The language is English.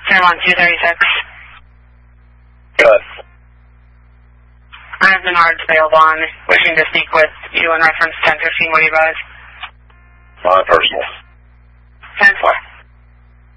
Fairmont 236. Good. I have Bernard's available on, wishing to speak with you in reference to 1015. What do you advise? My personal. 10-4.